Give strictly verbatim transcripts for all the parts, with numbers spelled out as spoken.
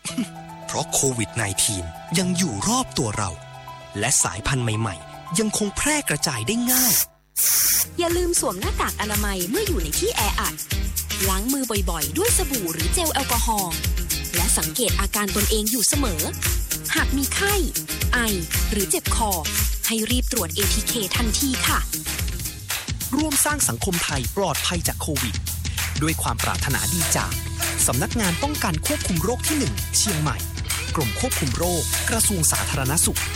เพราะโควิด สิบเก้า ยังอยู่รอบตัวเราและสายพันธุ์ใหม่ๆยังคงแพร่กระจายได้ง่ายอย่าลืมสวมหน้ากากอนามัยเมื่ออยู่ในที่แออัดล้างมือบ่อยๆด้วยสบู่หรือเจลแอลกอฮอล์และสังเกตอาการตนเองอยู่เสมอหากมีไข้ไอหรือเจ็บคอให้รีบตรวจ เอ ที เค ทันทีค่ะร่วมสร้างสังคมไทยปลอดภัยจากโควิดด้วยความปรารถนาดีจากสำนักงานป้องกันควบคุมโรคที่หนึ่งเชียงใหม่กรมควบคุมโรคกระทรวงสาธารณสุข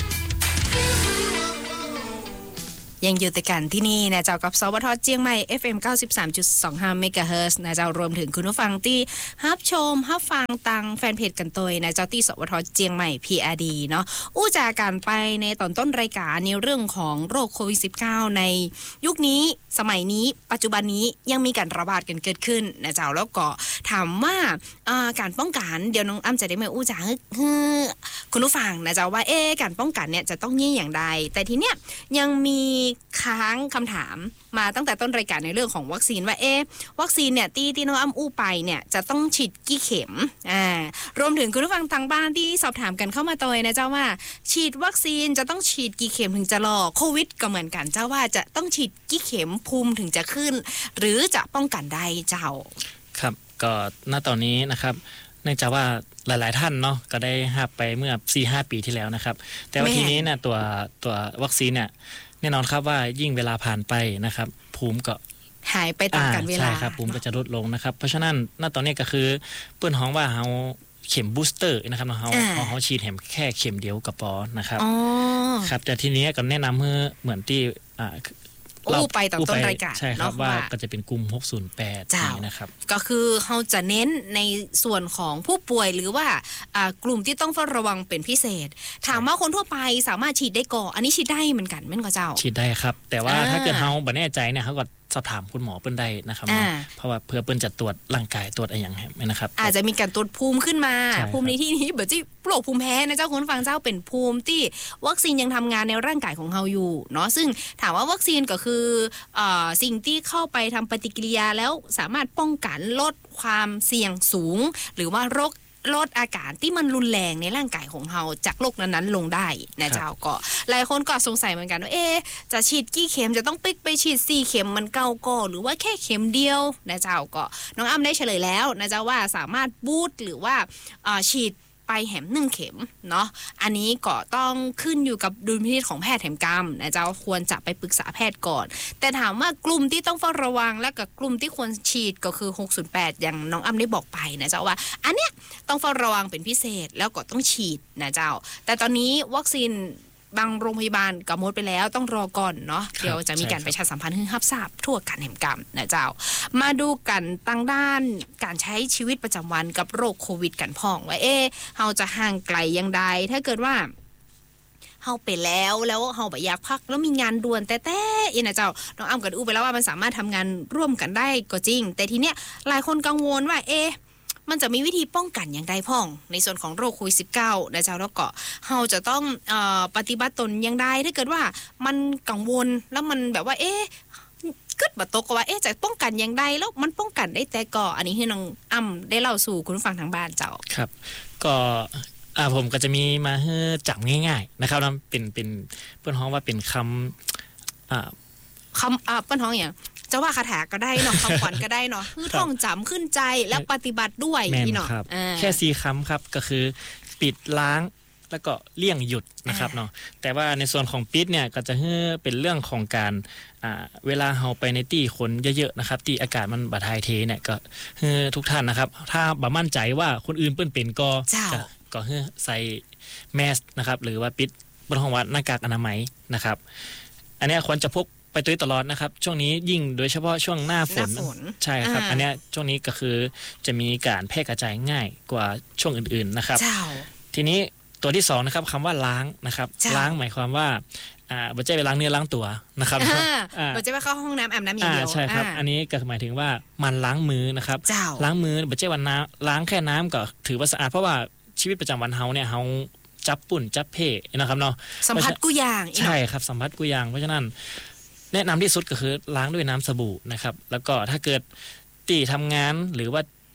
ยังอยู่ติดกันที่นี่นะเจ้ากับสวทเจียงใหม่ เอฟ เอ็ม เก้าสิบสามจุดสองห้า เมกะเฮิรตซ์นะเจ้ารวมถึงคุณผู้ฟังที่รับชมรับฟังตังแฟนเพจกันตัวนะเจ้าที่สวทเจียงใหม่ พี อาร์ ดี เนาะอู้จากันไปในตอนต้นรายการในเรื่องของโรคโควิด สิบเก้า ในยุคนี้สมัยนี้ปัจจุบันนี้ยังมีการระบาดกันเกิดขึ้นนะเจ้าแล้วก็ถามว่าการป้องกันเดี๋ยวน้องอ้ำจะได้มาอู้จาฮึคุณผู้ฟังนะเจ้าว่าเอ๊ะการป้องกันเนี่ยจะต้องยี่อย่างใดแต่ทีเนี้ยยังมีค้างคำถามมาตั้งแต่ต้นรายการในเรื่องของวัคซีนว่าเอ๊ะวัคซีนเนี่ยที่ที่น้องอ้ำอู้ไปเนี่ยจะต้องฉีดกี่เข็มอ่ารวมถึงคุณผู้ฟังทางบ้านที่สอบถามกันเข้ามาตัวนะเจ้าว่าฉีดวัคซีนจะต้องฉีดกี่เข็มถึงจะรอโควิดก็เหมือนกันเจ้าว่าจะต้องฉีดกี่เข็มภูมิถึงจะขึ้นหรือจะป้องกันได้เจ้าครับก็ณตอนนี้นะครับเนื่องจากว่าหลายๆท่านเนาะก็ได้รับไปเมื่อ สี่ห้า ปีที่แล้วนะครับแต่ว่าทีนี้เนี่ยตัวตัววัคซีนเนี่ยแน่นอนครับว่ายิ่งเวลาผ่านไปนะครับภูมิก็หายไปตามกาลเวลาใช่ครับภูมิก็จะลดลงนะครับเพราะฉะนั้นณตอนนี้ก็คือเปิ้นฮ้องว่าเฮาเข็มบูสเตอร์นะครับเฮาเฮาฉีดแค่เข็มเดียวก็พอนะครับครับแต่ทีนี้ก็แนะนำเมื่อเหมือนที่อ่าอู้ไปตอนต้นรายการใช่ครับว่าก็จะเป็นกลุ่มหกศูนย์แปดนี่นะครับก็คือเราจะเน้นในส่วนของผู้ป่วยหรือว่ากลุ่มที่ต้องเฝ้าระวังเป็นพิเศษถามว่าคนทั่วไปสามารถฉีดได้ก่ออันนี้ฉีดได้เหมือนกันแม่นก็เจ้าฉีดได้ครับแต่ว่าถ้าเกิดเฮาบ่แน่ใจเนี่ยเฮาก็สอบถามคุณหมอเปิ้นได้นะครับเพราะว่าเพื่อเปิ้นจะตรวจร่างกายตรวจอะไรอย่างนี้นะครับอาจจะมีการตรวจภูมิขึ้นมาภูมิในที่นี้แบบที่โรคภูมิแพ้นะเจ้าคุณฟังเจ้าเป็นภูมิที่วัคซีนยังทำงานในร่างกายของเฮาอยู่เนาะซึ่งถามว่าวัคซีนก็คือเอ่อสิ่งที่เข้าไปทำปฏิกิริยาแล้วสามารถป้องกันลดความเสี่ยงสูงหรือว่าโรคลดอาการที่มันรุนแรงในร่างกายของเฮาจากโรคนั้นๆลงได้นะเจ้าก็หลายคนก็สงสัยเหมือนกันว่าเอ๊ะจะฉีดกี่เข็มจะต้องปิ๊กไปฉีดสี่เข็มมันเก่าก่อหรือว่าแค่เข็มเดียวนะเจ้าก็น้องอ้ำได้เฉลยแล้วนะเจ้าว่าสามารถบูสต์หรือว่าอ่าฉีดไปแหมหนึ่งเข็มเนาะอันนี้ก็ต้องขึ้นอยู่กับดุลพินิจของแพทย์แผนกรรมนะเจ้าควรจะไปปรึกษาแพทย์ก่อนแต่ถามว่ากลุ่มที่ต้องเฝ้าระวังและกับกลุ่มที่ควรฉีดก็คือหกศูนย์แปดอย่างน้องอ้ำได้บอกไปนะเจ้าว่าอันเนี้ยต้องเฝ้าระวังเป็นพิเศษแล้วก็ต้องฉีดนะเจ้าแต่ตอนนี้วัคซีนบางโรงพยาบาลก็หมดไปแล้วต้องรอก่อนเนาะเดี๋ยวจะมีการประชาสัมพันธ์ให้รับทราบทั่วกันแห่งกรรมนะเจ้ามาดูกันตั้งด้านการใช้ชีวิตประจำวันกับโรคโควิดกันพ่องว่าเอ๊ะเฮาจะห่างไกลยังไงถ้าเกิดว่าเฮาไปแล้วแล้วเฮาบ่อยากพักแล้วมีงานด่วนแต่แต่อีนะเจ้าน้องอ้ำก็อู้ไปแล้วว่ามันสามารถทำงานร่วมกันได้ก็จริงแต่ทีเนี้ยหลายคนกังวลว่าเอ๊ะมันจะมีวิธีป้องกันอย่างไรพ่องในส่วนของโรคโควิด สิบเก้า นะเจ้าแล้วก็เฮาจะต้องเอ่อปฏิบัติตนอย่างไรถ้าเกิดว่ามันกังวลแล้วมันแบบว่าเอ๊ะกึดบ่ตกก็ว่าเอ๊ะจะป้องกันอย่างไรแล้วมันป้องกันได้แต่ก็อันนี้คือน้องอ้ำได้เล่าสู่คุณผู้ฟังทางบ้านเจ้าครับก็อ่าผมก็จะมีมาให้จับง่ายๆนะครับเป็นเป็นเปิ้นฮ้องว่าเป็นคำอ่าคำอ่าเปิ้นฮ้องอย่างจะว่าคาถาก็ได้เนาะคำขวัญก็ได้เนาะคือท่องจำขึ้นใจและปฏิบัติด้วยพี่เนาะแค่สี่คำครับก็คือปิดล้างแล้วก็เลี่ยงหยุดนะครับเนาะแต่ว่าในส่วนของปิดเนี่ยก็จะเป็นเรื่องของการอ่าเวลาเฮาไปในที่คนเยอะๆนะครับที่อากาศมันบ่ถ่ายเทเนี่ยก็ให้ทุกท่านนะครับถ้าบ่มั่นใจว่าคนอื่นเปิ้นเป็นก็จะก็ให้ใส่แมสนะครับหรือว่าปิดบนห้องวัดหน้ากากอนามัยนะครับอันนี้ควรจะพกไปตัวตลอดนะครับช่วงนี้ยิ่งโดยเฉพาะช่วงหน้าฝนใช่ครับอันนี้ช่วงนี้ก็คือจะมีการแพร่กระจายง่ายกว่าช่วงอื่นๆนะครับทีนี้ตัวที่สองนะครับคำว่าล้างนะครับล้างหมายความว่าอ่าบ่ใช่ไปล้างเนื้อล้างตัวนะครับอ่าบ่ใช่ไปเข้าห้องน้ำอาบน้ำอย่างเดียวใช่ครับอันนี้ก็หมายถึงว่ามันล้างมือนะครับล้างมือบ่ใช่ว่าน้ำล้างแค่น้ำก็ถือว่าสะอาดเพราะว่าชีวิตประจำวันเฮาเนี่ยเฮาจับปุ่นจับเพ่นะครับเนาะสัมผัสกุยางใช่ครับสัมผัสกุยางเพราะฉะนั้นแนะนำที่สุดก็คือล้างด้วยน้ำสบู่นะครับแล้วก็ถ้าเกิดตีทำงานหรือว่า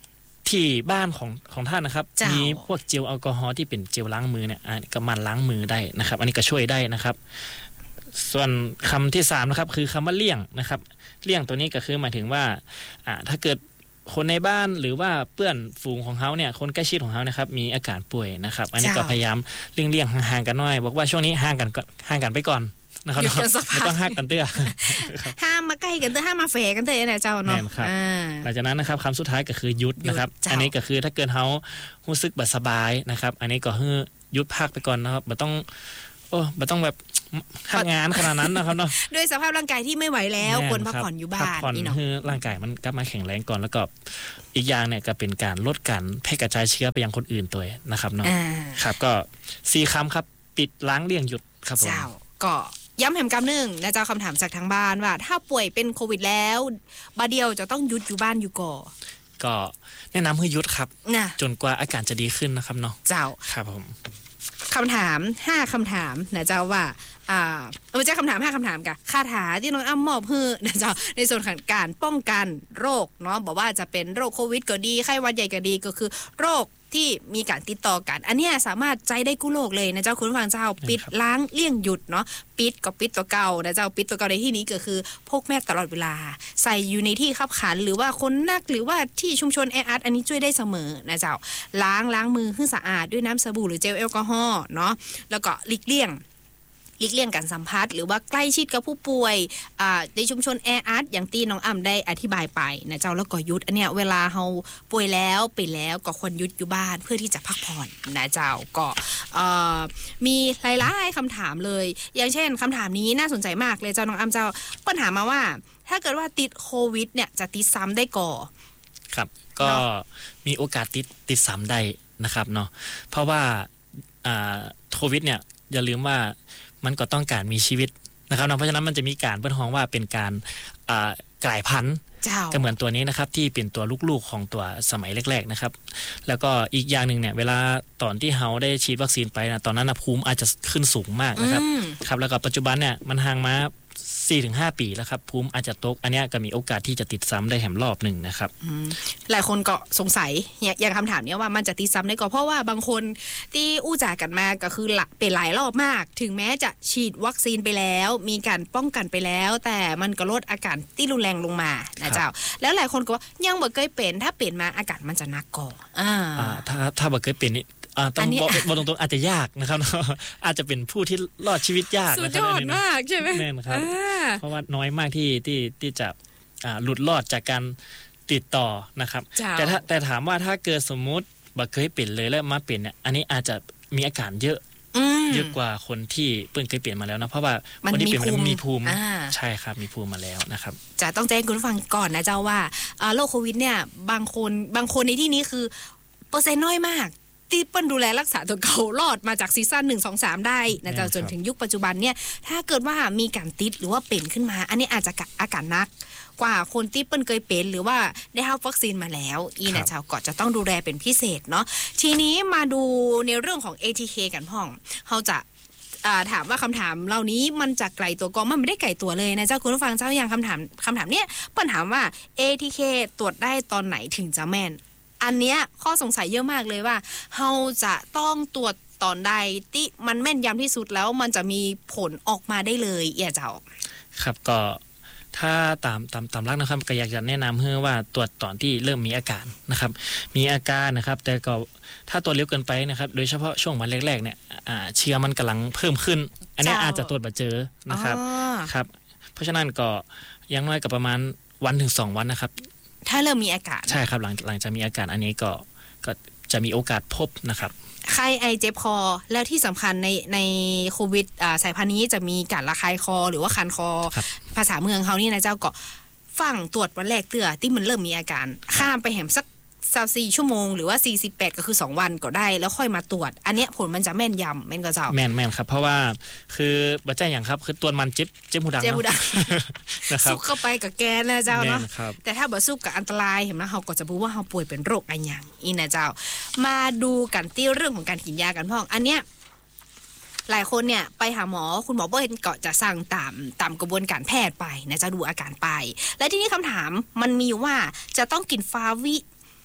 ที่บ้านของของท่านนะครับมีพวกเจลแอลกอฮอล์ที่เป็นเจลล้างมือเนี่ยก็มันล้างมือได้นะครับอันนี้ก็ช่วยได้นะครับส่วนคำที่สามนะครับคือคำว่าเลี่ยงนะครับเลี่ยงตัวนี้ก็คือหมายถึงว่าอ่าถ้าเกิดคนในบ้านหรือว่าเพื่อนฝูงของเขาเนี่ยคนใกล้ชิดของเขานะครับมีอาการป่วยนะครับอันนี้ก็พยายามเลี่ยงๆห่างๆกันหน่อยบอกว่าช่วงนี้ห่างกันห่างกันไปก่อนนะครับไม่ต้องห่างกันเตื้อห้ามมาใกล้กันเตื้อห้ามมาแฝกันเตื้อนะเจ้าเนาะหลังจากนั้นนะครับคำสุดท้ายก็คือหยุดนะครับอันนี้ก็คือถ้าเกิดเขารู้สึกบ่สบายนะครับอันนี้ก็ให้หยุดพักไปก่อนนะครับไม่ต้องโอ้ไม่ต้องแบบทำงานขนาดนั้นนะครับเนาะด้วยสภาพร่างกายที่ไม่ไหวแล้วควรพักผ่อนอยู่บ้านนี่เนาะร่างกายมันกลับมาแข็งแรงก่อนแล้วก็อีกอย่างเนี่ยก็เป็นการลดการแพร่กระจายเชื้อไปยังคนอื่นตัวนะครับเนาะครับก็สี่คำครับปิดล้างเลี่ยงหยุดครับผมเจ้าก็ย้ำแหมกำหนึ่งนะเจ้าคำถามจากทางบ้านว่าถ้าป่วยเป็นโควิดแล้วบาเดียวจะต้องหยุดอยู่บ้านอยู่ก่อก็แนะนำให้หยุดครับจนกว่าอาการจะดีขึ้นนะครับเนาะเจ้าครับผมคำถามห้าคำถามนะเจ้าว่าอ่าไม่ใช่คำถามห้าคำถามกับคาถาที่น้องอ้ำมอบให้นะเจ้าในส่วนของการป้องกันโรคเนาะบอกว่าจะเป็นโรคโควิดก็ดีไข้หวัดใหญ่ก็ดีก็คือโรคที่มีการติดต่อกันอันนี้สามารถใจได้กู้โลกเลยนะเจ้าคุณฟังเจ้าปิดล้างเลี่ยงหยุดเนาะปิดก็ปิดตัวเก่านะเจ้าปิดตัวเก่าในที่นี้ก็คือพกแมสตลอดเวลาใส่อยู่ในที่คับขันหรือว่าคนนักหรือว่าที่ชุมชนแออัดอันนี้ช่วยได้เสมอนะเจ้าล้างล้างมือให้สะอาดด้วยน้ำสบู่หรือเจลแอลกอฮอล์เนาะแล้วก็หลีกเลี่ยงหลีกเลี่ยงการสัมผัสหรือว่าใกล้ชิดกับผู้ป่วยในชุมชนแออัดอย่างที่น้องอ้ำได้อธิบายไปนะเจ้าแล้วก็หยุดอันเนี้ยเวลาเฮาป่วยแล้วไปแล้วก็ควรหยุดอยู่บ้านเพื่อที่จะพักผ่อนนะเจ้าก็มีหลายๆคำถามเลยอย่างเช่นคำถามนี้น่าสนใจมากเลยเจ้าน้องอ้ำเจ้าปัญหามาว่าถ้าเกิดว่าติดโควิดเนี่ยจะติดซ้ำได้ก่อครับก็มีโอกาสติดติดซ้ำได้นะครับเนาะเพราะว่าโควิดเนี่ยอย่าลืมว่ามันก็ต้องการมีชีวิตนะครับเพราะฉะนั้นมันจะมีการเปิ้นฮ้องว่าเป็นการกลายพันธุ์ก็เหมือนตัวนี้นะครับที่เป็นตัวลูกๆของตัวสมัยแรกๆนะครับแล้วก็อีกอย่างนึงเนี่ยเวลาตอนที่เฮาได้ฉีดวัคซีนไปนะตอนนั้นภูมิอาจจะขึ้นสูงมากนะครับครับแล้วก็ปัจจุบันเนี่ยมันห่างมา สี่ถึงห้า ปีแล้วครับภูมิอาจจะตกอันนี้ก็มีโอกาสที่จะติดซ้ำได้แหมรอบหนึ่งนะครับหลายคนก็สงสัยอย่างคำถามนี้ว่ามันจะติดซ้ำได้ก็เพราะว่าบางคนที่อู้จ่ากันมาก็คือเป็นหลายรอบมากถึงแม้จะฉีดวัคซีนไปแล้วมีการป้องกันไปแล้วแต่มันก็ลดอาการที่รุนแรงลงมานะเจ้าแล้วหลายคนก็ว่ายังบ่เคยเป็นถ้าเป็นมาอาการมันจะหนักก่ออ่าถ้าถ้าบ่เคยเป็นนี่อ่าต้องบอกบอกตรงๆอาจจะยากนะครับอาจจะเป็นผู้ที่รอดชีวิตยากนะครับสุดยอดมากใช่ไหมแน่นครับเพราะว่าน้อยมากที่ที่ที่จะอ่าหลุดรอดจากการติดต่อนะครับแต่ถ้าแต่ถามว่าถ้าเกิดสมมุติบ่เคยเป็นเลยแล้วมาเป็นเนี่ยอันนี้อาจจะมีอาการเยอะเยอะกว่าคนที่เพิ่งเคยเปลี่ยนมาแล้วนะเพราะว่าคนที่เปลี่ยนมันมีภูมิใช่ครับมีภูมิมาแล้วนะครับจะต้องแจ้งคุณผู้ฟังก่อนนะเจ้าว่าโรคโควิดเนี่ยบางคนบางคนในที่นี้คือเปอร์เซ็นต์น้อยมากที่เปิ้นดูแลรักษาตัวเก่ารอดมาจากซีซั่นหนึ่ง สอง สามได้นะเจ้าจนถึงยุคปัจจุบันเนี่ยถ้าเกิดว่ามีการติดหรือว่าเป็นขึ้นมาอันนี้อาจจะอาการหนักกว่าคนที่เปิ้นเคยเป็นหรือว่าได้รับวัคซีนมาแล้วอีนะเจ้าก็จะต้องดูแลเป็นพิเศษเนาะทีนี้มาดูในเรื่องของ เอ ที เค กันพ่องเฮาจะถามว่าคำถามเหล่านี้มันจะไกลตัวกองมันไม่ได้ไกลตัวเลยนะเจ้าคุณผู้ฟังเจ้าอย่างคำถามคำถามเนี้ยเปิ้นถามว่า เอ ที เค ตรวจได้ตอนไหนถึงจะแม่นอันเนี้ยข้อสงสัยเยอะมากเลยว่าเฮาจะต้องตรวจตอนใดที่มันแม่นยำที่สุดแล้วมันจะมีผลออกมาได้เลยเอี่ยเจ้าครับก็ถ้าตามตามตามหลักนะครับก็อยากจะแนะนำให้ว่าตรวจตอนที่เริ่มมีอาการนะครับมีอาการนะครับแต่ก็ถ้าตรวจเร็วเกินไปนะครับโดยเฉพาะช่วงวันแรกๆเนี่ยเชื้อมันกำลังเพิ่มขึ้นอันนี้อาจจะตรวจบ่เจอนะครับครับเพราะฉะนั้นก็อย่างน้อยก็ประมาณวันถึงสองวันนะครับถ้าเริ่มมีอาการใช่ครับหลังหลังจากมีอาการอันนี้ก็ก็จะมีโอกาสพบนะครับไข้ไอเจ็บคอแล้วที่สำคัญในในโควิดสายพันธุ์นี้จะมีการระคายคอหรือว่าคันคอภาษาเมืองเขานี่นะเจ้าก็ฟังตรวจวันแรกเตื้อที่มันเริ่มมีอาการข้ามไปแหมสักยี่สิบสี่ชั่วโมงหรือว่าสี่สิบแปดก็คือสองวันก็ได้แล้วค่อยมาตรวจอันเนี้ยผลมันจะแม่นยำแม่นก็เจ้าแม่นแม่นครับเพราะว่าคือบ่ใช่อย่างครับคือตัวมันเจ็บเจ็บหูดังเจ็บหูดังนะครับซุกเข้าไปกับแกนะเจ้าเนาะแต่ถ้าบ่ซุกกับอันตรายเห็นมั้ยเฮาก็จะรู้ว่าเฮาป่วยเป็นโรคอะไรอย่างอีนะเจ้ามาดูกันที่เรื่องของการกินยากันพ่องอันเนี้ยหลายคนเนี่ยไปหาหมอคุณหมอเบิ้ลก็จะสั่งตามตามกระบวนการแพทย์ไปนะจะดูอาการไปและทีนี้คำถามมันมีว่าจะต้องกินฟาวิ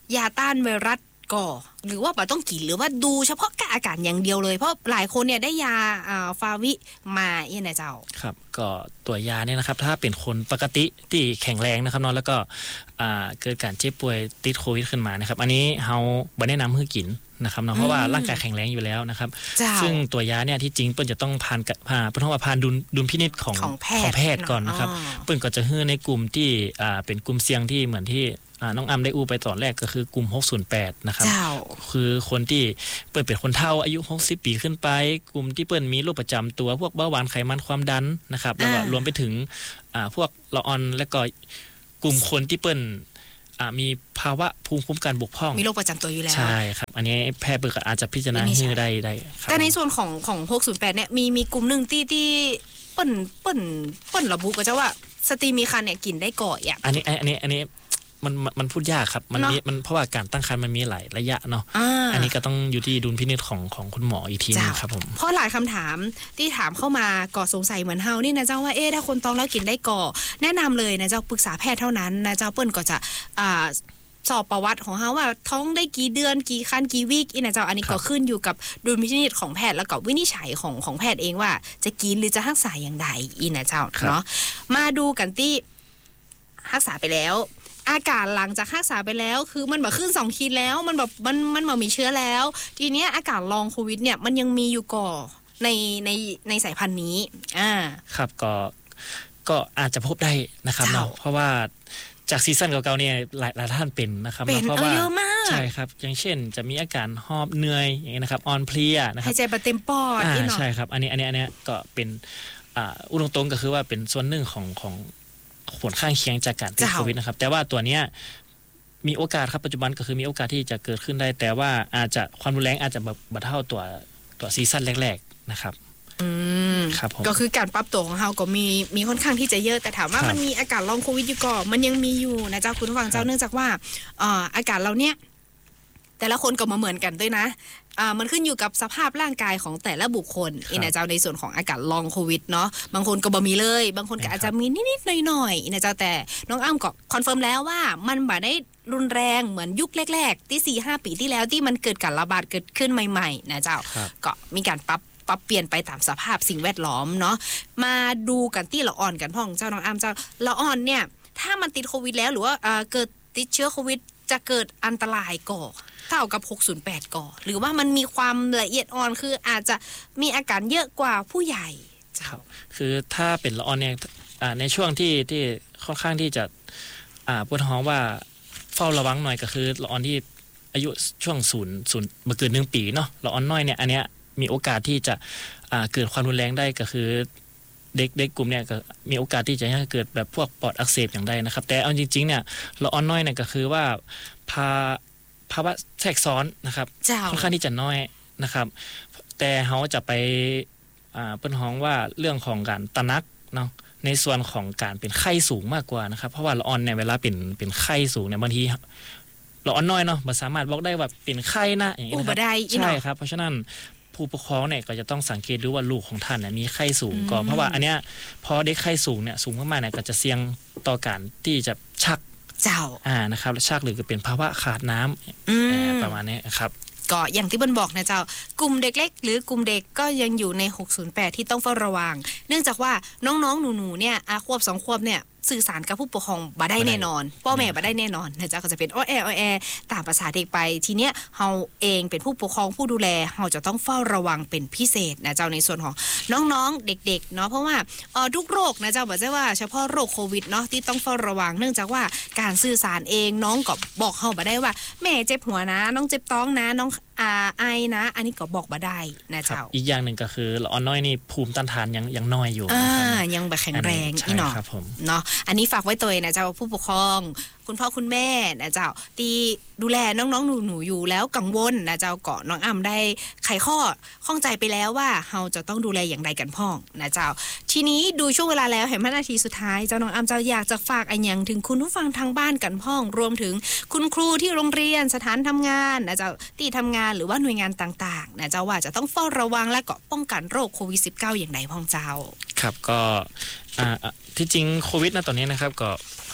ยาต้านไวรัสก่อหรือว่าบ่ต้องกินหรือว่าดูเฉพาะกับอาการอย่างเดียวเลยเพราะหลายคนเนี่ยได้ยาอ่าฟาวิมาเอี่ยนะเจ้าครับก็ตัวยาเนี่ยนะครับถ้าเป็นคนปกติที่แข็งแรงนะครับเนาะแล้วก็อ่าเกิดการเจ็บป่วยติดโควิดขึ้นมานะครับอันนี้เฮาบ่แนะนำให้กินนะครับเนาะเพราะว่าร่างกายแข็งแรงอยู่แล้วนะครับซึ่งตัวยาเนี่ยที่จริงเปิ้นจะต้องผ่านผ่าเปิ้นต้องผ่านดุลดุลพินิจของของแพทย์ก่อนนะครับเปิ้นก็จะฮื้อในกลุ่มที่อ่าเป็นกลุ่มเสี่ยงที่เหมือนที่อ่าน้องอ้ำได้อู้ไปตอนแรกก็คือกลุ่มหกศูนย์แปดนะครับคือคนที่เปิ้นเป็นคนเฒ่าอายุหกสิบปีขึ้นไปกลุ่มที่เปิ้นมีโรคประจำตัวพวกเบาหวานไขมันความดันนะครับแล้วก็รวมไปถึงอ่าพวกละออนและก็กลุ่มคนที่เปิ้นอ่ามีภาวะภูมิคุ้มกันบกพร่องมีโรคประจำตัวอยู่แล้วใช่ครับอันนี้แพทย์เปิ้นก็อาจจะพิจารณาให้ได้ได้ครับแต่ในส่วนของของหกศูนย์แปดเนี่ยมีมีกลุ่มนึงที่ที่เปิ้นเปิ้นเปิ้นระบุก็จะว่าสตรีมีครรภ์เนี่ยกินได้ก่ออ่ะอันนี้อันนี้อันนี้มันมันพูดยากครับมันมีมันเพราะว่าการตั้งครรภ์มันมีหลายระยะเนาะ อ, อันนี้ก็ต้องอยู่ที่ดุลพินิจของของคุณหมออีกทีนึงครับผมเพราะหลายคำถามที่ถามเข้ามาก่อสงสัยเหมือนเฮานี่นะเจ้าว่าเอ๊ะถ้าคนท้องแล้วกินได้ก่อแนะนำเลยนะเจ้าปรึกษาแพทย์เท่านั้นนะเจ้าเปิ้นก็จะอ่าสอบประวัติของเฮาว่าท้องได้กี่เดือนกี่คันกี่วีคอีนะเจ้าอันนี้ก็ขึ้นอยู่กับดุลพินิจของแพทย์แล้วก็วินิจฉัยของของแพทย์เองว่าจะกินหรือจะรักษาอย่างไรอีนะเจ้าเนาะมาดูกันที่รักษาไปแล้วอาการหลังจากรักษาไปแล้วคือมันแบบขึ้นสองขีดแล้วมันแบบมันมันบ่มีเชื้อแล้วทีเนี้ยอาการลองโควิดเนี่ยมันยังมีอยู่ก่อในในในสายพันธุ์นี้อ่าครับก็ก็อาจจะพบได้นะครับเนาะเพราะว่าจากซีซั่นเก่าๆเนี่ยหลายหลายท่านเป็นนะครับเพราะว่าใช่ครับอย่างเช่นจะมีอาการหอบเหนื่อยอย่างนี้นะครับอ่อนเพลียนะครับหายใจบ่เต็มปอดนี่เนาะใช่ครับอันนี้อันนี้อันนี้ก็เป็นอ่าอุดมตรงก็คือว่าเป็นส่วนหนึ่งของของผลข้างเคียงจากการติดโควิดนะครับแต่ว่าตัวเนี้ยมีโอกาสครับปัจจุบันก็คือมีโอกาสที่จะเกิดขึ้นได้แต่ว่าอาจจะความรุนแรงอาจจะแบบบ่เท่าตัวตัวซีซั่นแรกๆนะครับอืมครับผมก็คือการปรับตัวของเฮาก็มีมีค่อนข้างที่จะเยอะแต่ถามว่ามันมีอาการลองโควิดอยู่ก่อมันยังมีอยู่นะเจ้าคุณผู้ฟังเจ้าเนื่องจากว่าเอ่ออาการเราเนี่ยแต่ละคนก็มาเหมือนกันด้วยนะอ่ามันขึ้นอยู่กับสภาพร่างกายของแต่ละบุคคลอีนะเจ้าในส่วนของอาการลองโควิดเนาะบางคนก็บ่มีเลยบางคนก็อาจจะมีนิดๆหน่อยๆอีนะเจ้าแต่น้องอ้ำก็คอนเฟิร์มแล้วว่ามันบ่ได้รุนแรงเหมือนยุคแรกๆที่ สี่ห้า ปีที่แล้วที่มันเกิดการระบาดเกิดขึ้นใหม่ๆนะเจ้าก็มีการปรับปรับเปลี่ยนไปตามสภาพสิ่งแวดล้อมเนาะมาดูกันที่ละอ่อนกันพ่องเจ้าน้องอ้ำเจ้าละอ่อนเนี่ยถ้ามันติดโควิดแล้วหรือว่าเอ่อเกิดติดเชื้อโควิดจะเกิดอันตรายก่อเท่ากับหกศูนย์แปดก่อหรือว่ามันมีความละเอียดอ่อนคืออาจจะมีอาการเยอะกว่าผู้ใหญ่ครับคือถ้าเป็นละอ่อนเนี่ยในช่วงที่ที่ค่อนข้างที่จะอ่าปวดท้องว่าเฝ้าระวังหน่อยก็คือละอ่อนที่อายุช่วงศูนย์ศูนย์บ่เกินหนึ่งปีเนาะละอ่อนน้อยเนี่ยอันเนี้ยมีโอกาสที่จะอ่าเกิดความรุนแรงได้ก็คือเด็กเด็กกลุ่มเนี่ยก็มีโอกาสที่จะให้เกิดแบบพวกปอดอักเสบอย่างใดนะครับแต่เอาจริงๆเนี่ยละอ่อนน้อยเนี่ยก็คือว่าพาภาวะแทรกซ้อนนะครับค่อนข้างที่จะน้อยนะครับแต่เฮาจะไปอ่าเปิ้นฮ้องว่าเรื่องของการตระหนักเนาะในส่วนของการเป็นไข้สูงมากกว่านะครับเพราะว่าละอ่อนเนี่ยเวลาเป็นเป็นไข้สูงเนี่ยบางทีละอ่อนน้อยเนาะบ่สามารถบอกได้ว่าเป็นไข้นะอย่างนี้นะครับใช่ครับเพราะฉะนั้นผู้ปกครองเนี่ยก็จะต้องสังเกตดูว่าลูกของท่านเนี่ยมีไข้สูงก่อนเพราะว่าอันเนี้ยพอเด็กไข้สูงเนี่ยสูงมากๆเนี่ยก็จะเสี่ยงต่อการที่จะชักเจ้าอ่านะครับและชักหรือก็เป็นภาวะขาดน้ำประมาณนี้ครับก็อย่างที่เบิ้ลบอกนะเจ้ากลุ่มเด็กเล็กหรือกลุ่มเด็กก็ยังอยู่ในหกศูนย์แปดที่ต้องเฝ้าระวังเนื่องจากว่าน้องๆหนูๆเนี่ยอาขวบสองขวบเนี่ยสื่อสารกับผู้ปกครองบ่ได้แน่นอนพ่อแม่บ่ได้แน่นอนนะจ๊ะก็จะเป็นอ้อแออ้อแอตามภาษาเด็กไปทีเนี้ยเฮาเองเป็นผู้ปกครองผู้ดูแลเฮาจะต้องเฝ้าระวังเป็นพิเศษนะเจ้าในส่วนของน้องๆเด็กๆเนาะเพราะว่าเอ่อทุกโรคนะเจ้าบ่ใช่ว่าเฉพาะโรคโควิดเนาะที่ต้องเฝ้าระวังเนื่องจากว่าการสื่อสารเองน้องก็บอกเฮาบ่ได้ว่าแม่เจ็บหัวนะน้องเจ็บท้องนะน้องอ่าไอนะอันนี้ก็บอกบ่ได้นะเจ้าอีกอย่างนึงก็คือละอ่อนน้อยนี่ภูมิต้านทานยังยังน้อยอยู่อ่ายังบ่แข็งแรงอีเนาะเนาะอันนี้ฝากไว้ตัวนะเจ้าผู้ปกครองคุณพ่อคุณแม่นะเจ้าที่ดูแลน้องๆหนูๆอยู่แล้วกังวลนะเจ้าเกาะน้องอ้ำได้ไขข้อข้องใจไปแล้วว่าเราจะต้องดูแลอย่างไรกันพ่องนะเจ้าทีนี้ดูช่วงเวลาแล้วเห็นนาทีสุดท้ายเจ้าน้องอ้ำเจ้าอยากจะฝากอันยังถึงคุณผู้ฟังทางบ้านกันพ่องรวมถึงคุณครูที่โรงเรียนสถานทำงานนะเจ้าที่ทำงานหรือว่าหน่วยงานต่างๆนะเจ้าว่าจะต้องเฝ้าระวังและก็ป้องกันโรคโควิด สิบเก้า อย่างไรพ่องเจ้าครับก็อ่าที่จริงโควิดนะตอนนี้นะครับก็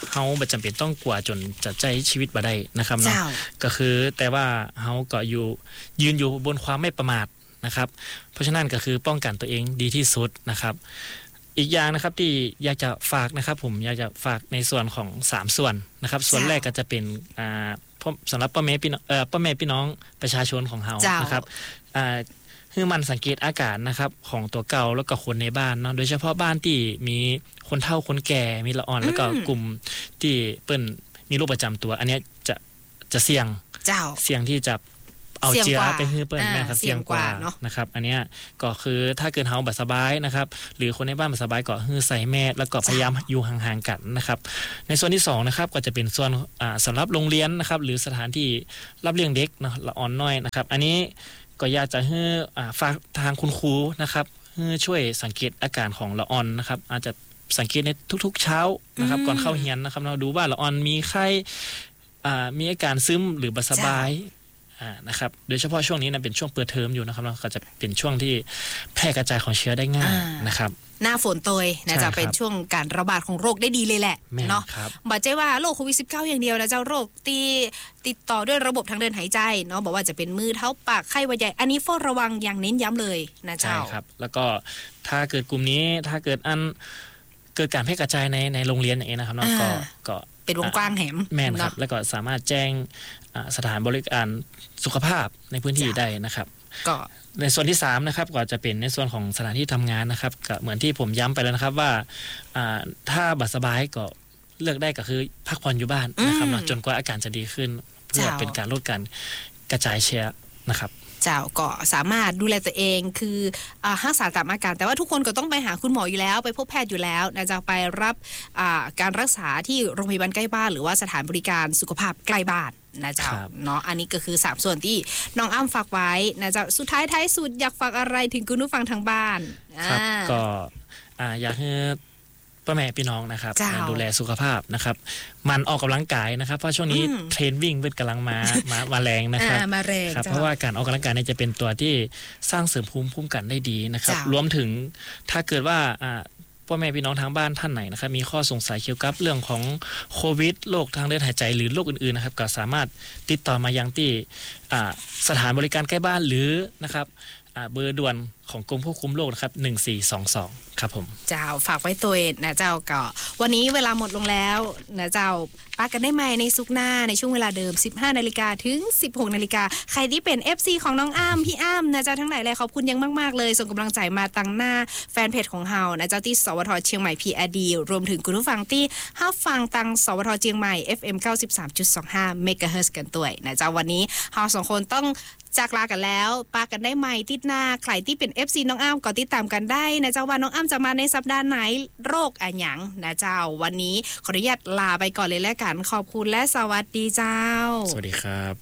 เฮาบ่จำเป็นต้องกลัวจนจะใจชีวิตบ่ได้นะครับเนาะก็คือแต่ว่าเฮาก็อยู่ยืนอยู่บนความไม่ประมาทนะครับเพราะฉะนั้นก็คือป้องกันตัวเองดีที่สุดนะครับอีกอย่างนะครับที่อยากจะฝากนะครับผมอยากจะฝากในส่วนของสามส่วนนะครับส่วนแรกก็จะเป็นอ่าสำหรับพ่อแม่พี่น้องเอ่อพ่อแม่พี่น้องประชาชนของเฮานะครับอ่าคือมันสังเกตอาการนะครับของตัวเก่าแล้วก็คนในบ้านเนาะโดยเฉพาะบ้านที่มีคนเฒ่าคนแก่มีละอ่อนแล้วก็กลุ่มที่เปิ้นมีโรคประจำตัวอันนี้จะจะเสี่ยงเสี่ยงที่จะเอาเชื้อไปให้เปิ้นแม่ครับเสี่ยงกว่านะครับอันนี้ก็คือถ้าเกิดเฮาบ่สบายนะครับหรือคนในบ้านบ่สบายก็คือใส่แมสแล้วก็พยายามอยู่ห่างๆกันนะครับในส่วนที่สองนะครับก็จะเป็นส่วนอ่าสำหรับโรงเรียนนะครับหรือสถานที่รับเลี้ยงเด็กเนาะละอ่อนน้อยนะครับอันนี้ก็อยากจะให้อ่าฝากทางคุณครูนะครับให้ช่วยสังเกตอาการของละอ่อนนะครับอาจจะสังเกตในทุกๆเช้านะครับก่อนเข้าเรียนนะครับเราดูว่าละอ่อนมีไข้อ่ามีอาการซึมหรือบ่สบายอ่านะครับโดยเฉพาะช่วงนี้นะเป็นช่วงเปิดเทอมอยู่นะครับเราก็จะเป็นช่วงที่แพร่กระจายของเชื้อได้ง่ายนะครับหน้าฝนโตยนะจะเป็นช่วงการระบาดของโรคได้ดีเลยแหละเนาะบอกใจว่าโรคโควิด สิบเก้า อย่างเดียวนะเจ้าโรคที่ติดต่อด้วยระบบทางเดินหายใจเนาะบอกว่าจะเป็นมือเท้าปากไข้หวัดใหญ่อันนี้เฝ้าระวังอย่างเน้นย้ำเลยนะเจ้าใช่ครับแล้วก็ถ้าเกิดกลุ่มนี้ถ้าเกิดอันเกิดการแพร่กระจายในในโรงเรียนอย่างนี้นะครับเนาะก็ก็เป็นวงกว้างแหมแม่นครับแล้วก็สามารถแจ้งสถานบริการสุขภาพในพื้นที่ได้นะครับก็ในส่วนที่สามนะครับก็จะเป็นในส่วนของสถานที่ทำงานนะครับก็เหมือนที่ผมย้ำไปแล้วนะครับว่าถ้าบัดสบายก็เลือกได้ก็คือพักผ่อนอยู่บ้านนะครับเนาะจนกว่าอาการจะดีขึ้นเพื่อเป็นการลดการกระจายเชื้อนะครับเจ้าก็สามารถดูแลตัวเองคือรักษาตามอาการแต่ว่าทุกคนก็ต้องไปหาคุณหมออยู่แล้วไปพบแพทย์อยู่แล้วนะจะไปรับการรักษาที่โรงพยาบาลใกล้บ้านหรือว่าสถานบริการสุขภาพใกล้บ้านนะเจ้าเนาะอันนี้ก็คือสามส่วนที่น้องอ้ำฝากไว้นะเจ้าสุดท้ายท้ายสุดอยากฝากอะไรถึงคุณผู้ฟังทางบ้านครับก็อยากให้พ่อแม่พี่น้องนะครับดูแลสุขภาพนะครับมันออกกำลังกายนะครับเพราะช่วงนี้เทรนวิ่งเป็นกำลังมามามาแรงนะครับมาแรงครับเพราะว่าการออกกำลังกายเนี่ยจะเป็นตัวที่สร้างเสริมภูมิคุ้มกันได้ดีนะครับรวมถึงถ้าเกิดว่าพ่อแม่พี่น้องทางบ้านท่านไหนนะครับมีข้อสงสัยเกี่ยวกับเรื่องของโควิดโรคทางเดินหายใจหรือโรคอื่นๆนะครับก็สามารถติดต่อมายังที่สถานบริการใกล้บ้านหรือนะครับเบอร์ด่วนของกรมควบคุมโรคนะครับหนึ่งสี่สองสองครับผมเจ้าฝากไว้ตัวนะเจ้าก็วันนี้เวลาหมดลงแล้วนะเจ้าปากันได้ใหม่ในซุกหน้าในช่วงเวลาเดิม สิบห้านาฬิกา ถึง สิบหกนาฬิกาใครที่เป็น เอฟ ซี ของน้องอ้ำพี่อ้ำนะเจ้าทั้งหลายเลยขอบคุณยังมากๆเลยส่งกำลังใจมาตั้งหน้าแฟนเพจของเฮานะเจ้าที่สวทเชียงใหม่ พี อาร์ ดี รวมถึงคุณผู้ฟังที่ฮับฟังตังสวทเชียงใหม่ เอฟ เอ็ม เก้าสิบสามจุดสองห้า เมกะเฮิรตซ์ กันด้วยนะเจ้าวันนี้เฮาสองคนต้องจากลากันแล้วปากันได้ใหม่ติดหน้าใครที่เป็น เอฟ ซี น้องอ้ำก็ติดตามกันได้นะเจ้าว่าน้องอ้ำจะมาในสัปดาห์ไหนโรคอะหยังนะเจ้าวันนี้ขออนุญาตลาไปก่อนเลยแล้วกันขอบคุณและสวัสดีเจ้าสวัสดีครับ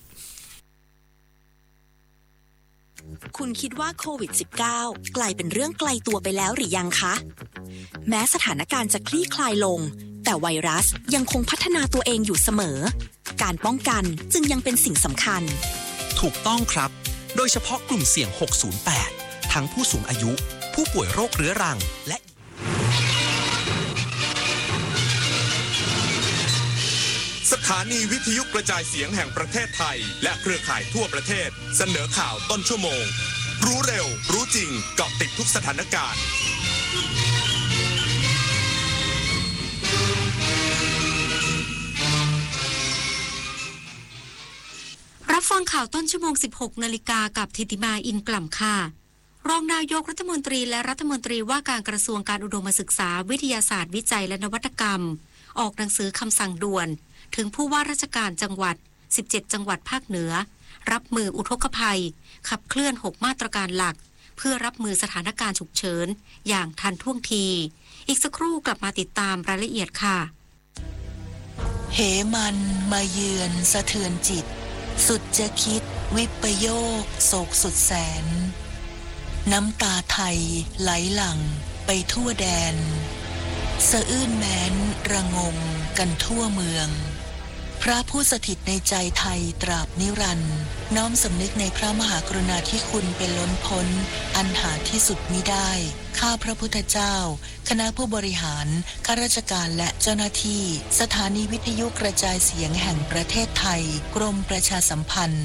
คุณคิดว่าโควิด สิบเก้า กลายเป็นเรื่องไกลตัวไปแล้วหรือยังคะแม้สถานการณ์จะคลี่คลายลงแต่ไวรัสยังคงพัฒนาตัวเองอยู่เสมอการป้องกันจึงยังเป็นสิ่งสำคัญถูกต้องครับโดยเฉพาะกลุ่มเสี่ยงหกศูนย์แปดทั้งผู้สูงอายุผู้ป่วยโรคเรื้อรังและสถานีวิทยุกระจายเสียงแห่งประเทศไทยและเครือข่ายทั่วประเทศเสนอข่าวต้นชั่วโมงรู้เร็วรู้จริงเกาะติดทุกสถานการณ์รับฟังข่าวต้นชั่วโมง สิบหกนาฬิกากับธิติมาอินกล่ำค่ะรองนายกรัฐมนตรีและรัฐมนตรีว่าการกระทรวงการอุดมศึกษาวิทยาศาสตร์วิจัยและนวัตกรรมออกหนังสือคำสั่งด่วนถึงผู้ว่าราชการจังหวัดสิบเจ็ดจังหวัดภาคเหนือรับมืออุทกภัยขับเคลื่อนหกมาตรการหลักเพื่อรับมือสถานการณ์ฉุกเฉินอย่างทันท่วงทีอีกสักครู่กลับมาติดตามรายละเอียดค่ะเหมันมาเยือนสะเทือนจิตสุดจะคิดวิปโยคโศกสุดแสนน้ำตาไทยไหลหลั่งไปทั่วแดนสะอื้นแม้นระงมกันทั่วเมืองพระผู้สถิตในใจไทยตราบนิรันดร์น้อมสำนึกในพระมหากรุณาธิคุณเป็นล้นพ้นอันหาที่สุดมิได้ข้าพระพุทธเจ้าคณะผู้บริหารข้าราชการและเจ้าหน้าที่สถานีวิทยุกระจายเสียงแห่งประเทศไทยกรมประชาสัมพันธ์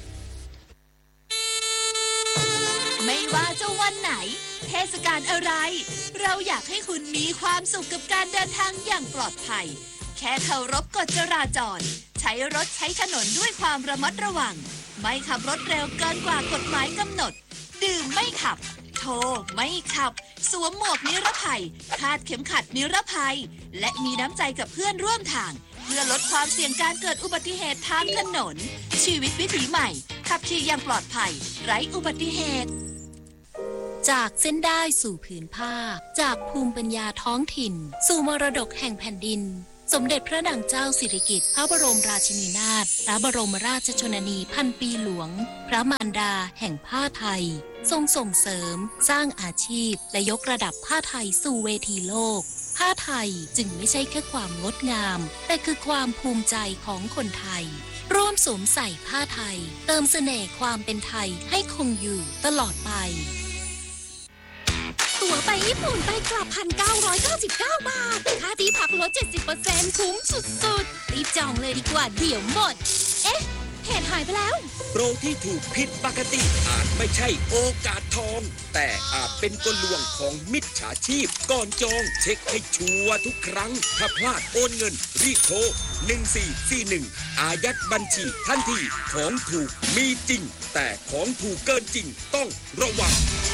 ไม่ว่าจะวันไหนเทศกาลอะไรเราอยากให้คุณมีความสุขกับการเดินทางอย่างปลอดภัยแค่เคารพกฎจราจรใช้รถใช้ถนนด้วยความระมัดระวังไม่ขับรถเร็วเกินกว่ากฎหมายกำหนดดื่มไม่ขับโทรไม่ขับสวมหมวกนิรภัยคาดเข็มขัดนิรภัยและมีน้ำใจกับเพื่อนร่วมทางเพื่อลดความเสี่ยงการเกิดอุบัติเหตุทางถนนชีวิตวิถีใหม่ขับขี่อย่างปลอดภัยไร้อุบัติเหตุจากเส้นได้สู่ผืนผ้าจากภูมิปัญญาท้องถิ่นสู่มรดกแห่งแผ่นดินสมเด็จพระนางเจ้าสิริกิติ์พระบรมราชินีนาถพระบรมราชชนนีพันปีหลวงพระมารดาแห่งผ้าไทยทรงส่งเสริมสร้างอาชีพและยกระดับผ้าไทยสู่เวทีโลกผ้าไทยจึงไม่ใช่แค่ความงดงามแต่คือความภูมิใจของคนไทยร่วมสวมใส่ผ้าไทยเติมเสน่ห์ความเป็นไทยให้คงอยู่ตลอดไปตั๋วไปญี่ปุ่นไปกลับ หนึ่งพันเก้าร้อยเก้าสิบเก้า บาทค่าที่พักลด เจ็ดสิบเปอร์เซ็นต์ คุ้มสุดๆรีบจองเลยดีกว่าเดี๋ยวหมดเอ๊ะเพจหายไปแล้วโปรที่ถูกผิดปกติอาจไม่ใช่โอกาสทองแต่อาจเป็นกลลวงของมิจฉาชีพก่อนจองเช็คให้ชัวร์ทุกครั้งถ้าพลาดโอนเงินรีบโทรหนึ่งสี่สี่หนึ่งอายัดบัญชีทันทีของถูกมีจริงแต่ของถูกเกินจริงต้องระวัง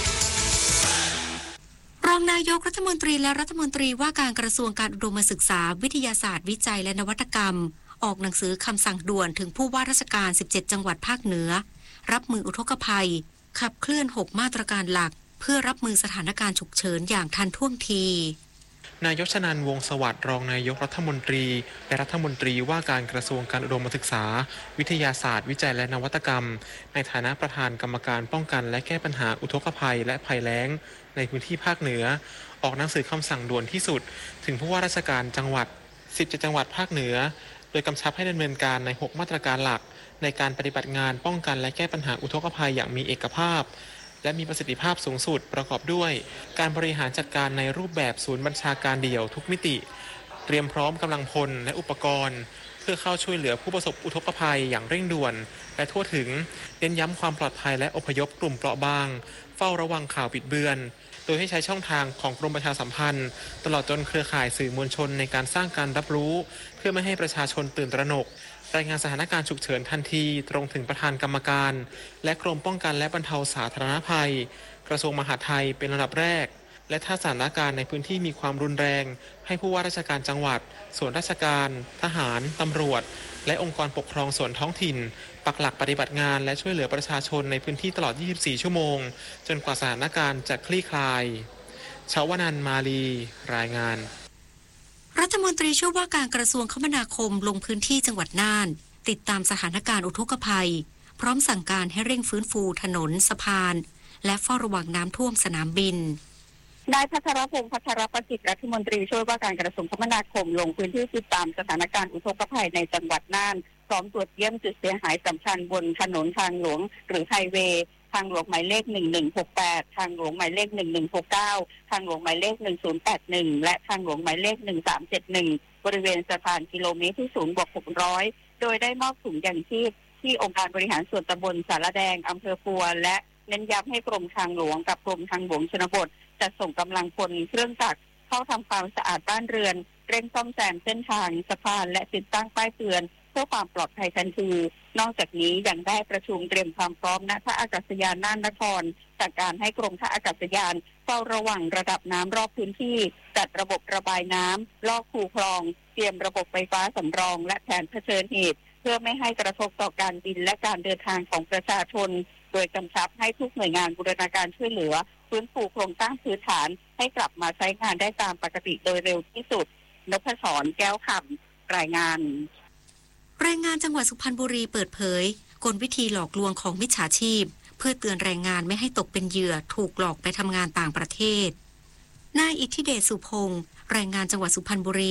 รองนายกรัฐมนตรีและรัฐมนตรีว่าการกระทรวงการอุดมศึกษาวิทยาศาสตร์วิจัยและนวัตกรรมออกหนังสือคำสั่งด่วนถึงผู้ว่าราชการสิบเจ็ดจังหวัดภาคเหนือรับมืออุทกภัยขับเคลื่อนหกมาตรการหลักเพื่อรับมือสถานการณ์ฉุกเฉินอย่างทันท่วงทีนายกชนันท์ วงศ์สวัสดิ์รองนายกรัฐมนตรีและรัฐมนตรีว่าการกระทรวงการอุดมศึกษาวิทยาศาสตร์วิจัยและนวัตกรรมในฐานะประธานกรรมการป้องกันและแก้ปัญหาอุทกภัยและภัยแล้งในพื้นที่ภาคเหนือออกหนังสือคำสั่งด่วนที่สุดถึงผู้ว่าราชการจังหวัดสิบเจ็ดจังหวัดภาคเหนือโดยกำชับให้ดำเนินการในหกมาตรการหลักในการปฏิบัติงานป้องกันและแก้ปัญหาอุทกภัยอย่างมีเอกภาพและมีประสิทธิภาพสูงสุดประกอบด้วยการบริหารจัดการในรูปแบบศูนย์บัญชาการเดี่ยวทุกมิติเตรียมพร้อมกำลังพลและอุปกรณ์เพื่อเข้าช่วยเหลือผู้ประสบอุทกภัยอย่างเร่งด่วนและทั่วถึงเน้นย้ำความปลอดภัยและอพยพกลุ่มเปราะบางเฝ้าระวังข่าวบิดเบือนโดยให้ใช้ช่องทางของกรมประชาสัมพันธ์ตลอดจนเครือข่ายสื่อมวลชนในการสร้างการรับรู้เพื่อไม่ให้ประชาชนตื่นตระหนกรายงานสถานการณ์ฉุกเฉินทันทีตรงถึงประธานกรรมการและกรมป้องกันและบรรเทาสาธารณภัยกระทรวงมหาดไทยเป็นลำดับแรกและถ้าสถานการณ์ในพื้นที่มีความรุนแรงให้ผู้ว่าราชการจังหวัดส่วนราชการทหารตำรวจและองค์กรปกครองส่วนท้องถิ่นปักหลักปฏิบัติงานและช่วยเหลือประชาชนในพื้นที่ตลอดยี่สิบสี่ชั่วโมงจนกว่าสถานการณ์จะคลี่คลายชาวนันท์ มาลีรายงานรัฐมนตรีช่วยว่าการกระทรวงคมนาคมลงพื้นที่จังหวัดน่านติดตามสถานการณ์อุทกภัยพร้อมสั่งการให้เร่งฟื้นฟูถนนสะพานและเฝ้าระวังน้ำท่วมสนามบินนายพัชรพงษ์พัชรประสิทธิ์รัฐมนตรีช่วยว่าการกระทรวงคมนาคมลงพื้นที่ติดตามสถานการณ์อุทกภัยในจังหวัดน่านพร้อมตรวจเยี่ยมจุดเสียหายสำคัญบนถนนทางหลวงหรือไฮเวย์ทางหลวงหมายเลขหนึ่งหนึ่งหกแปดทางหลวงหมายเลขหนึ่งหนึ่งหกเก้าทางหลวงหมายเลขหนึ่งศูนย์แปดหนึ่งและทางหลวงหมายเลขหนึ่งสามเจ็ดหนึ่งบริเวณสะพานกิโลเมตรที่ศูนย์บวกหกร้อยโดยได้มอบถุงยางชีพที่องค์การบริหารส่วนตำบลสารแดงอำเภอปัวและเน้นย้ำให้กรมทางหลวงกับกรมทางหลวงชนบทจัดส่งกำลังพลเครื่องจักรเข้าทำความสะอาดบ้านเรือนเร่งซ่อมแซมเส้นทางสะพานและติดตั้งป้ายเตือนเพื่อความปลอดภัยทันทีนอกจากนี้ยังได้ประชุมเตรียมความพร้อมณท่าอากาศยานน่านนครจากการให้กรมท่าอากาศยานเฝ้าระวังระดับน้ำรอบพื้นที่จัดระบบระบายน้ำลอกคูคลองเตรียมระบบไฟฟ้าสำรองและแผนเผชิญเหตุเพื่อไม่ให้กระทบต่อการบินและการเดินทางของประชาชนโดยกำชับให้ทุกหน่วยงานบูรณาการช่วยเหลือฟื้นฟูโครงสร้างพื้นฐานให้กลับมาใช้งานได้ตามปกติโดยเร็วที่สุดนพศร แก้วคำรายงานแรงงานจังหวัดสุพรรณบุรีเปิดเผยกลวิธีหลอกลวงของมิจฉาชีพเพื่อเตือนแรงงานไม่ให้ตกเป็นเหยื่อถูกหลอกไปทำงานต่างประเทศนายอิทธิเดชสุพงศ์แรงงานจังหวัดสุพรรณบุรี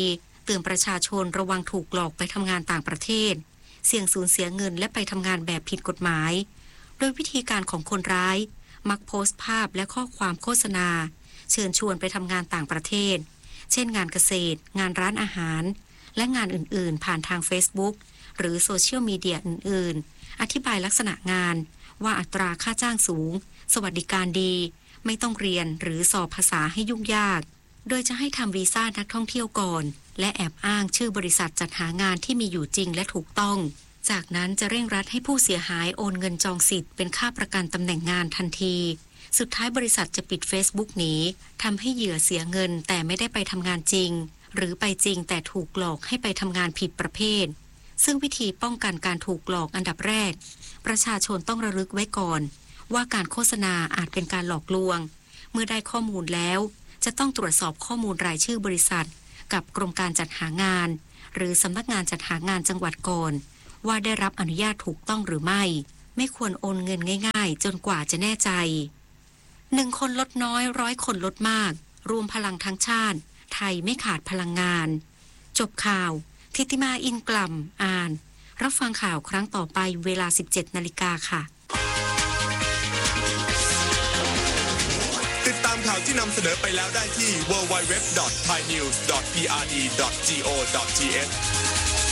เตือนประชาชนระวังถูกหลอกไปทำงานต่างประเทศเสี่ยงสูญเสียเงินและไปทำงานแบบผิดกฎหมายโดยวิธีการของคนร้ายมักโพสต์ภาพและข้อความโฆษณาเชิญชวนไปทำงานต่างประเทศเช่นงานเกษตรงานร้านอาหารและงานอื่นๆผ่านทาง Facebook หรือโซเชียลมีเดียอื่นๆอธิบายลักษณะงานว่าอัตราค่าจ้างสูงสวัสดิการดีไม่ต้องเรียนหรือสอบภาษาให้ยุ่งยากโดยจะให้ทำวีซ่านักท่องเที่ยวก่อนและแอบอ้างชื่อบริษัทจัดหางานที่มีอยู่จริงและถูกต้องจากนั้นจะเร่งรัดให้ผู้เสียหายโอนเงินจองสิทธิ์เป็นค่าประกันตำแหน่งงานทันทีสุดท้ายบริษัทจะปิด Facebook หนีทำให้เหยื่อเสียเงินแต่ไม่ได้ไปทำงานจริงหรือไปจริงแต่ถูกหลอกให้ไปทำงานผิดประเภทซึ่งวิธีป้องกันการถูกหลอกอันดับแรกประชาชนต้องระลึกไว้ก่อนว่าการโฆษณาอาจเป็นการหลอกลวงเมื่อได้ข้อมูลแล้วจะต้องตรวจสอบข้อมูลรายชื่อบริษัทกับกรมการจัดหางานหรือสำนักงานจัดหางานจังหวัดก่อนว่าได้รับอนุญาตถูกต้องหรือไม่ไม่ควรโอนเงินง่ายๆจนกว่าจะแน่ใจหนึ่งคนลดน้อยร้อยคนลดมากรวมพลังทั้งชาติไทยไม่ขาดพลังงานจบข่าวทิติมาอินกล่ำอ่านรับฟังข่าวครั้งต่อไปเวลา สิบเจ็ดนาฬิกาค่ะติดตามข่าวที่นำเสนอไปแล้วได้ที่ ดับเบิลยู ดับเบิลยู ดับเบิลยู ดอท ไทยนิวส์ ดอท พี อาร์ ดี ดอท จี โอ ดอท ที เอช